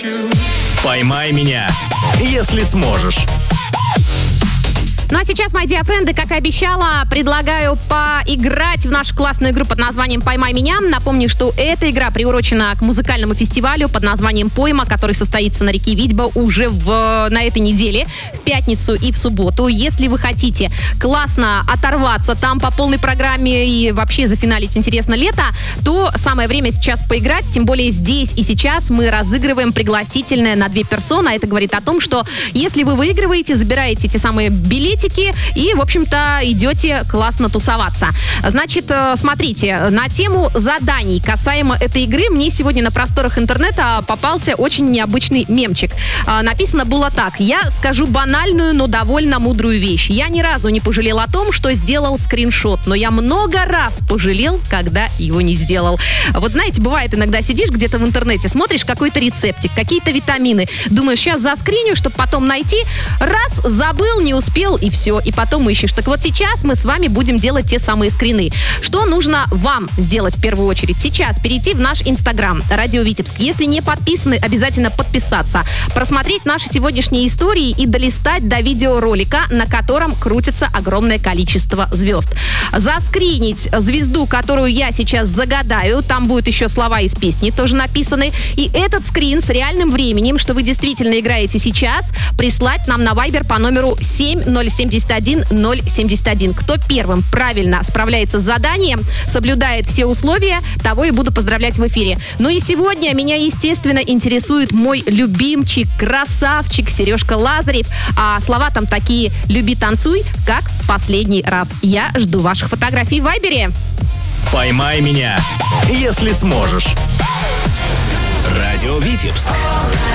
Поймай меня, если сможешь. Ну а сейчас, мои диафренды, как и обещала, предлагаю поиграть в нашу классную игру под названием «Поймай меня». Напомню, что эта игра приурочена к музыкальному фестивалю под названием «Пойма», который состоится на реке Витьба уже на этой неделе, в пятницу и в субботу. Если вы хотите классно оторваться там по полной программе и вообще зафиналить интересно лето, то самое время сейчас поиграть. Тем более здесь и сейчас мы разыгрываем пригласительное на 2 персоны. А это говорит о том, что если вы выигрываете, забираете те самые билеты и, в общем-то, идете классно тусоваться. Значит, смотрите, на тему заданий касаемо этой игры мне сегодня на просторах интернета попался очень необычный мемчик. Написано было так: я скажу банальную, но довольно мудрую вещь. Я ни разу не пожалел о том, что сделал скриншот, но я много раз пожалел, когда его не сделал. Вот знаете, бывает иногда сидишь где-то в интернете, смотришь какой-то рецептик, какие-то витамины, думаешь, сейчас заскриню, чтобы потом найти, раз, забыл, не успел, и все, и потом ищешь. Так вот сейчас мы с вами будем делать те самые скрины. Что нужно вам сделать в первую очередь? Сейчас перейти в наш Инстаграм Радио Витебск. Если не подписаны, обязательно подписаться. Просмотреть наши сегодняшние истории и долистать до видеоролика, на котором крутится огромное количество звезд. Заскринить звезду, которую я сейчас загадаю. Там будут еще слова из песни тоже написаны. И этот скрин с реальным временем, что вы действительно играете сейчас, прислать нам на Viber по номеру 7071071. Кто первым правильно справляется с заданием, соблюдает все условия, того и буду поздравлять в эфире. Ну и сегодня меня, естественно, интересует мой любимчик, красавчик Сережка Лазарев. А слова там такие: «Люби, танцуй, как в последний раз». Я жду ваших фотографий в Вайбере. Поймай меня, если сможешь. Радио Витебск.